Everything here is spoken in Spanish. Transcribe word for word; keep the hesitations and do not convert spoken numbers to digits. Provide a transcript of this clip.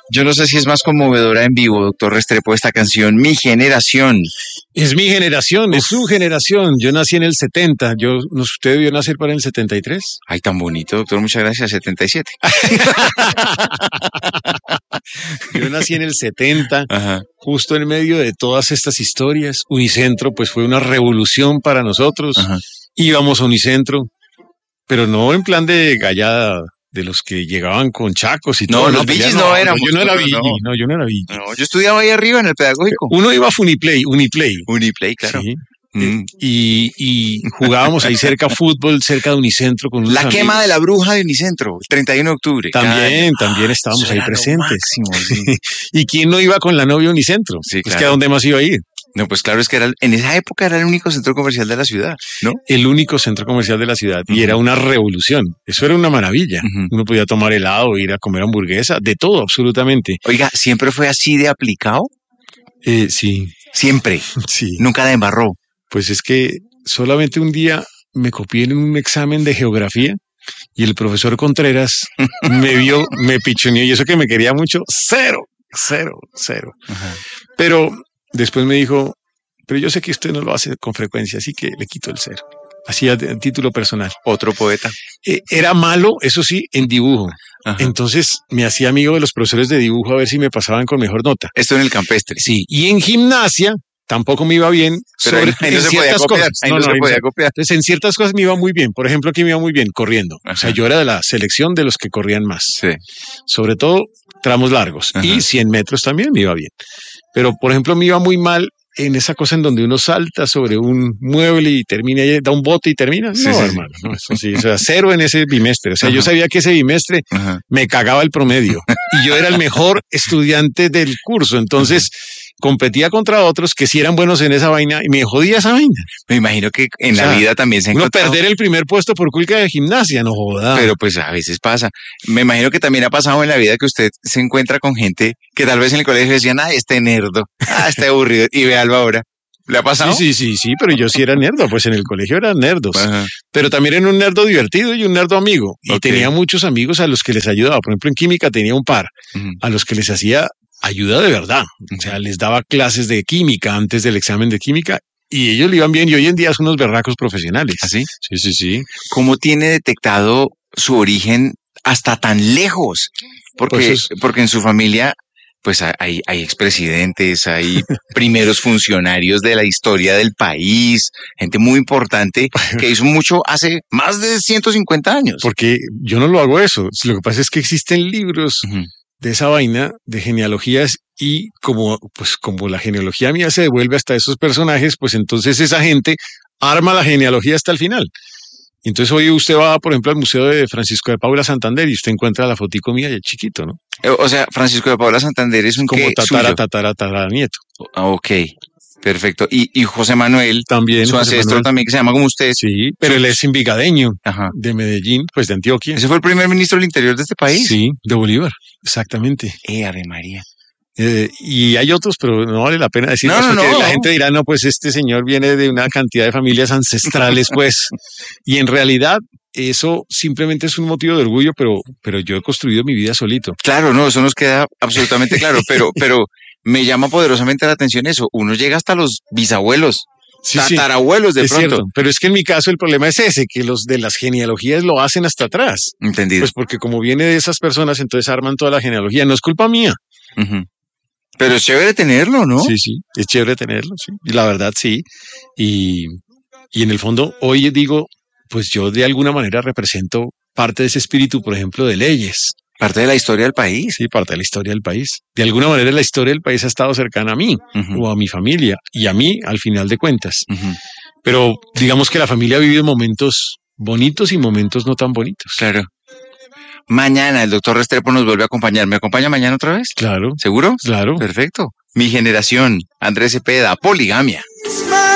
Yo no sé si es más conmovedora en vivo, doctor Restrepo, esta canción, Mi Generación. Es mi generación, es su generación. Yo nací en el setenta. Yo, ¿no, ¿usted debió nacer para el setenta y tres? Ay, tan bonito, doctor, muchas gracias, setenta y siete. Yo nací en el setenta, Ajá. justo en medio de todas estas historias. Unicentro, pues fue una revolución para nosotros. Ajá. Íbamos a Unicentro, pero no en plan de gallada de los que llegaban con chacos y No, todo. los Villis no éramos, Yo no era no, no, Villi, no. no, yo no era Villi. No, yo estudiaba ahí arriba en el pedagógico. Uno iba a Funiplay, Uniplay. Uniplay, claro. Sí. Mm. Y, y jugábamos ahí cerca fútbol, cerca de Unicentro con unos La quema amigos. de la bruja de Unicentro, el treinta y uno de octubre. También, Cada- también estábamos Eso ahí era lo presentes. máximo, sí. ¿Y quién no iba con la novia a Unicentro? Sí, Es claro. que ¿a dónde más iba a ir? No, pues claro, es que era, en esa época era el único centro comercial de la ciudad, ¿no? El único centro comercial de la ciudad. Y Ujú. era una revolución. Eso era una maravilla. Ujú. Uno podía tomar helado, ir a comer hamburguesa, de todo, absolutamente. Oiga, ¿siempre fue así de aplicado? Eh, sí, Siempre. sí. Nunca la embarró. Pues es que solamente un día me copié en un examen de geografía y el profesor Contreras me vio, me pichoneó y eso que me quería mucho, cero, cero, cero. Ajá. Pero después me dijo, pero yo sé que usted no lo hace con frecuencia, así que le quito el cero. Así a, a título personal. Otro poeta. Eh, era malo, eso sí, en dibujo. Ajá. Entonces me hacía amigo de los profesores de dibujo a ver si me pasaban con mejor nota. Esto en el campestre. Sí, y en gimnasia tampoco me iba bien. Pero sobre, ahí, ahí no en se podía ciertas copiar. cosas. Ahí no, No, se no, ahí no podía se- copiar. Entonces, en ciertas cosas me iba muy bien. Por ejemplo, aquí me iba muy bien corriendo. Ajá. O sea, yo era de la selección de los que corrían más. Sí. Sobre todo tramos largos. Ajá. Y cien metros también me iba bien. Pero, por ejemplo, me iba muy mal en esa cosa en donde uno salta sobre un mueble y termina, y da un bote y termina. Sí, no, sí, sí. hermano, no, eso sí, o sea, cero en ese bimestre. O sea, Ajá. yo sabía que ese bimestre Ajá. me cagaba el promedio y yo era el mejor estudiante del curso. Entonces, competía contra otros que sí eran buenos en esa vaina y me jodía esa vaina. Me imagino que en O sea, la vida también se ha Uno encontrado. perder el primer puesto por culpa de gimnasia, no joda. Pero pues a veces pasa. Me imagino que también ha pasado en la vida que usted se encuentra con gente que tal vez en el colegio decían, ah, este nerdo, ah, este aburrido, y véalo ahora. ¿Le ha pasado? Sí, sí, sí, sí, pero yo sí era nerdo, pues en el colegio eran nerdos. Ajá. Pero también era un nerdo divertido y un nerdo amigo. Y Ok. tenía muchos amigos a los que les ayudaba. Por ejemplo, en química tenía un par Ujú. a los que les hacía ayuda de verdad. O sea, les daba clases de química antes del examen de química y ellos le iban bien y hoy en día son unos berracos profesionales. ¿Así? Sí, sí, sí. ¿Cómo tiene detectado su origen hasta tan lejos? Porque, Pues es- porque en su familia, pues hay, hay expresidentes, hay primeros funcionarios de la historia del país, gente muy importante que hizo mucho hace más de ciento cincuenta años. Porque yo no lo hago eso. Lo que pasa es que existen libros Ujú. de esa vaina de genealogías y como, pues, como la genealogía mía se devuelve hasta esos personajes, pues entonces esa gente arma la genealogía hasta el final. Entonces hoy usted va, por ejemplo, al Museo de Francisco de Paula Santander y usted encuentra la fotico mía de chiquito, ¿no? Eh, O sea, Francisco de Paula Santander es un Como qué tatara, suyo. tatara, tatara, nieto. Ah, ok, perfecto. Y, y José Manuel, También. su José ancestro Manuel. también, que se llama como usted. Sí, pero él es envigadeño Ajá. de Medellín, pues de Antioquia. Ese fue el primer ministro del Interior de este país. Sí, de Bolívar, exactamente. Eh, Ave María. Eh, y hay otros, pero no vale la pena decirlos No, no, porque no. la gente dirá, no, pues este señor viene de una cantidad de familias ancestrales, pues. Y en realidad, eso simplemente es un motivo de orgullo, pero, pero yo he construido mi vida solito. Claro, no, eso nos queda absolutamente claro, pero, pero me llama poderosamente la atención eso. Uno llega hasta los bisabuelos, Sí, sí, tatarabuelos de es pronto. cierto. Pero es que en mi caso el problema es ese, que los de las genealogías lo hacen hasta atrás. Entendido. Pues porque como viene de esas personas, entonces arman toda la genealogía. No es culpa mía. Ujú. Pero es chévere tenerlo, ¿no? Sí, sí, es chévere tenerlo, sí. Y la verdad, sí. Y, y en el fondo, hoy digo, pues yo de alguna manera represento parte de ese espíritu, por ejemplo, de leyes. Parte de la historia del país. Sí, parte de la historia del país. De alguna manera la historia del país ha estado cercana a mí Ujú, o a mi familia y a mí al final de cuentas. ujú. Pero digamos que la familia ha vivido momentos bonitos y momentos no tan bonitos. Claro. Mañana el doctor Restrepo nos vuelve a acompañar. ¿Me acompaña mañana otra vez? Claro, ¿Seguro? claro. Perfecto. Mi generación, Andrés Cepeda, poligamia.